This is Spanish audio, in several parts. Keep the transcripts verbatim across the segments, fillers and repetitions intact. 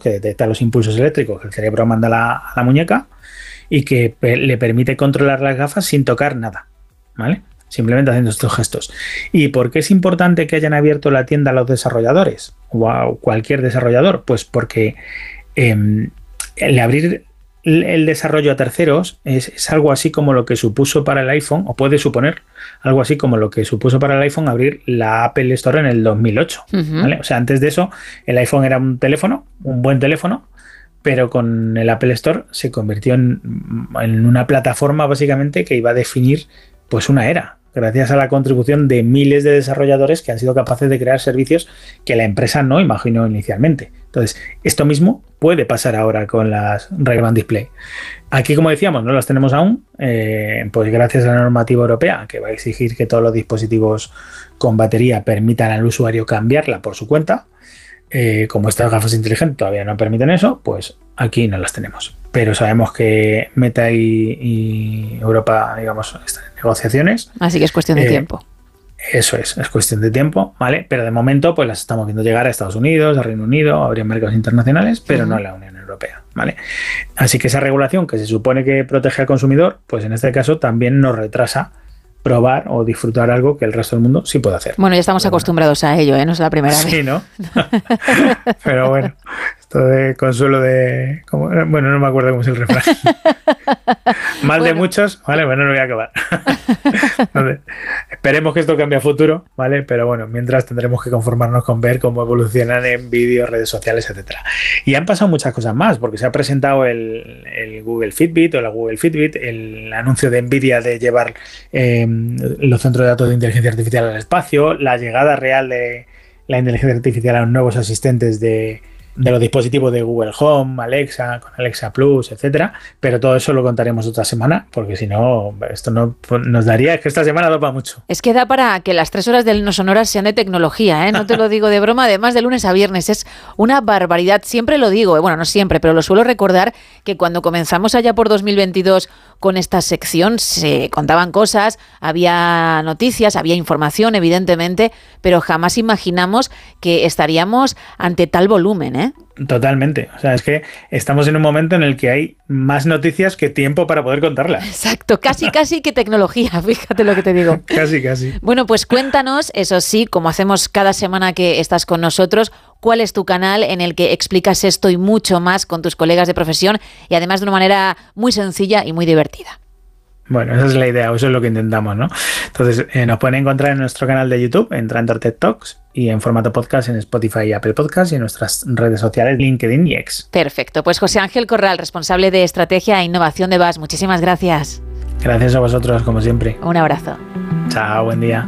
que detecta los impulsos eléctricos que el cerebro manda a la, a la muñeca y que pe- le permite controlar las gafas sin tocar nada, ¿vale? Simplemente haciendo estos gestos. ¿Y por qué es importante que hayan abierto la tienda a los desarrolladores o a cualquier desarrollador? Pues porque eh, el abrir el desarrollo a terceros es, es algo así como lo que supuso para el iPhone, o puede suponer algo así como lo que supuso para el iPhone abrir la Apple Store en el dos mil ocho. Uh-huh. ¿Vale? O sea, antes de eso, el iPhone era un teléfono, un buen teléfono, pero con el Apple Store se convirtió en, en una plataforma básicamente que iba a definir pues una era, gracias a la contribución de miles de desarrolladores que han sido capaces de crear servicios que la empresa no imaginó inicialmente. Entonces, esto mismo puede pasar ahora con las Ray-Ban Display. Aquí, como decíamos, no las tenemos aún, eh, pues gracias a la normativa europea, que va a exigir que todos los dispositivos con batería permitan al usuario cambiarla por su cuenta. Eh, como estas gafas inteligentes todavía no permiten eso, pues aquí no las tenemos. Pero sabemos que Meta y, y Europa, digamos, están en negociaciones. Así que es cuestión de eh, tiempo. Eso es, es cuestión de tiempo, ¿vale? Pero de momento, pues las estamos viendo llegar a Estados Unidos, a Reino Unido, a varios mercados internacionales, pero uh-huh. no a la Unión Europea, ¿vale? Así que esa regulación que se supone que protege al consumidor, pues en este caso también nos retrasa probar o disfrutar algo que el resto del mundo sí puede hacer. Bueno, ya estamos pero acostumbrados bueno. a ello, ¿eh? No es la primera sí, vez. Sí, ¿no? Pero bueno, esto de consuelo de... ¿cómo? Bueno, no me acuerdo cómo es el refrán. Mal bueno. de muchos, ¿vale? Bueno, no voy a acabar. Entonces, esperemos que esto cambie a futuro, ¿vale? Pero bueno, mientras tendremos que conformarnos con ver cómo evolucionan en vídeos, redes sociales, etcétera. Y han pasado muchas cosas más, porque se ha presentado el, el Google Fitbit o la Google Fitbit, el anuncio de Nvidia de llevar... Eh, los centros de datos de inteligencia artificial al espacio, la llegada real de la inteligencia artificial a los nuevos asistentes de, de los dispositivos de Google Home, Alexa, con Alexa Plus, etcétera. Pero todo eso lo contaremos otra semana, porque si no, esto no nos daría, es que esta semana da para mucho. Es que da para que las tres horas del No Sonoras sean de tecnología, ¿eh? No te lo digo de broma, además de lunes a viernes, es una barbaridad. Siempre lo digo, bueno, no siempre, pero lo suelo recordar que cuando comenzamos allá por dos mil veintidós con esta sección se contaban cosas, había noticias, había información, evidentemente, pero jamás imaginamos que estaríamos ante tal volumen, ¿eh? Totalmente. O sea, es que estamos en un momento en el que hay más noticias que tiempo para poder contarlas. Exacto, casi, casi que tecnología, fíjate lo que te digo. Casi, casi. Bueno, pues cuéntanos, eso sí, como hacemos cada semana que estás con nosotros, cuál es tu canal en el que explicas esto y mucho más con tus colegas de profesión y además de una manera muy sencilla y muy divertida. Bueno, esa es la idea, eso es lo que intentamos, ¿no? Entonces, eh, nos pueden encontrar en nuestro canal de YouTube, en Trendor Tech Talks, y en formato podcast en Spotify y Apple Podcasts, y en nuestras redes sociales, LinkedIn y X. Perfecto. Pues José Ángel Corral, responsable de Estrategia e Innovación de B A S, muchísimas gracias. Gracias a vosotros, como siempre. Un abrazo. Chao, buen día.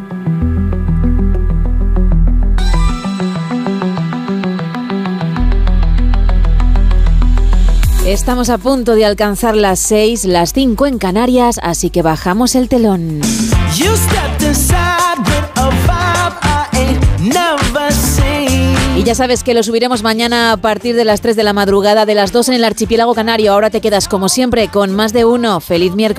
Estamos a punto de alcanzar las seis, las cinco en Canarias, así que bajamos el telón. Y ya sabes que lo subiremos mañana a partir de las tres de la madrugada, de las dos en el archipiélago canario. Ahora te quedas como siempre con Más de Uno. Feliz miércoles.